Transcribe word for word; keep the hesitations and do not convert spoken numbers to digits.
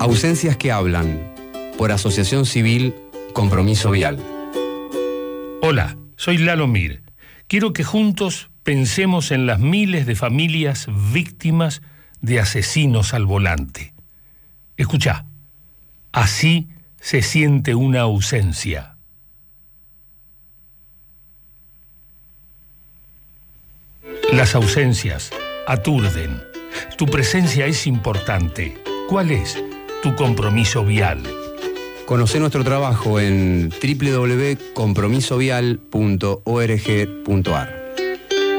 Ausencias que hablan, por Asociación Civil Compromiso Vial. Hola, soy Lalo Mir. Quiero que juntos pensemos en las miles de familias víctimas de asesinos al volante. Escuchá, así se siente una ausencia. Las ausencias aturden. Tu presencia es importante. ¿Cuál es tu compromiso vial? Conoce nuestro trabajo en doble u doble u doble u punto compromiso vial punto org punto ar.